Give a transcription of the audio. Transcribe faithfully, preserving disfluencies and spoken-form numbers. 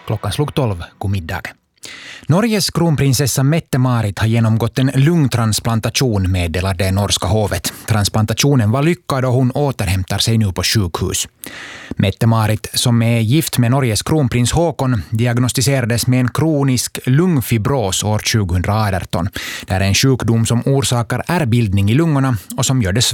Klockan slog tolv god middag. Norges kronprinsessa Mette-Marit har genomgått en lungtransplantation, meddelade norska hovet. Transplantationen var lyckad och hon återhämtar sig nu på sjukhus. Mette-Marit, som är gift med Norges kronprins Håkon, diagnostiserades med en kronisk lungfibros år tjugohundraarton. Det är en sjukdom som orsakar ärrbildning i lungorna och som gör det svårt